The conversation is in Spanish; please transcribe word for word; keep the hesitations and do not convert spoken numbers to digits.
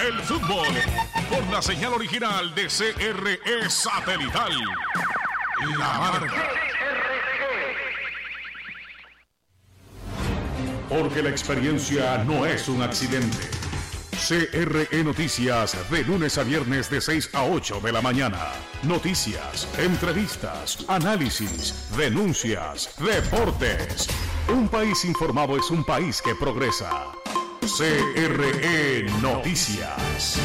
el fútbol por la señal original de C R E Satelital. La Marca. Porque la experiencia no es un accidente. C R E Noticias, de lunes a viernes de seis a ocho de la mañana. Noticias, entrevistas, análisis, denuncias, deportes. Un país informado es un país que progresa. C R E Noticias.